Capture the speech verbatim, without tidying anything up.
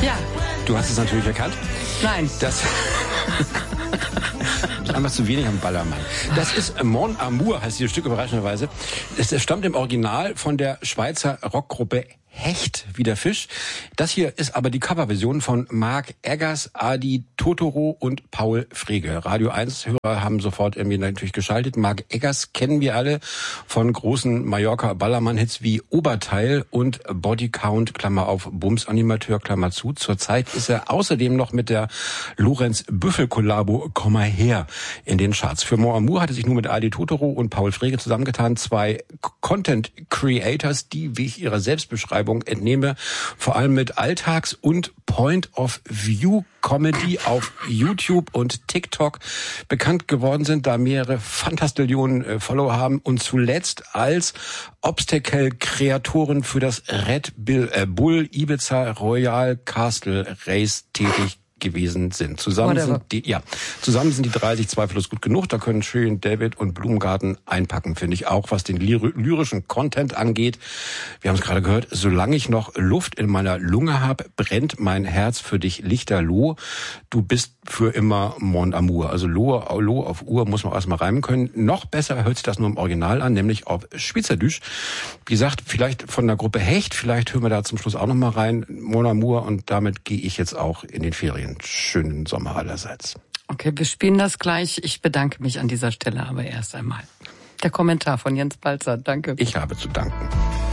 Ja. Du hast es natürlich erkannt. Nein. Das... Das ist einfach zu wenig am Ballermann. Das ist Mon Amour, heißt dieses Stück überraschenderweise. Es stammt im Original von der Schweizer Rockgruppe Hecht, wie der Fisch. Das hier ist aber die Coverversion von Mark Eggers, Adi Totoro und Paul Frege. Radio eins Hörer haben sofort irgendwie natürlich geschaltet. Mark Eggers kennen wir alle von großen Mallorca-Ballermann-Hits wie Oberteil und Body Count, Klammer auf, Bums-Animateur, Klammer zu. Zurzeit ist er außerdem noch mit der Lorenz-Büffel-Kollabo Komm mal her in den Charts. Für Mon Amour hatte sich nur mit Adi Totoro und Paul Frege zusammengetan, zwei Content-Creators, die, wie ich ihrer Selbstbeschreibung entnehme, vor allem mit Alltags- und Point-of-View-Comedy auf YouTube und TikTok bekannt geworden sind, da mehrere Fantastillionen äh, Follower haben und zuletzt als Obstacle-Kreatoren für das Red Bull, äh, Bull Ibiza Royal Castle Race tätig gewesen sind. Zusammen Whatever. sind die, ja, zusammen sind die dreißig zweifellos gut genug. Da können Shirin David und Blumengarten einpacken, finde ich auch, was den lyri- lyrischen Content angeht. Wir haben es gerade gehört. Solange ich noch Luft in meiner Lunge habe, brennt mein Herz für dich lichterloh. Du bist für immer Mon Amour. Also Lo, Lo auf Uhr muss man erstmal reimen können. Noch besser hört sich das nur im Original an, nämlich auf Schweizerdeutsch. Wie gesagt, vielleicht von der Gruppe Hecht. Vielleicht hören wir da zum Schluss auch noch mal rein. Mon Amour. Und damit gehe ich jetzt auch in den Ferien. Schönen Sommer allerseits. Okay, wir spielen das gleich. Ich bedanke mich an dieser Stelle aber erst einmal. Der Kommentar von Jens Balzer. Danke. Ich habe zu danken.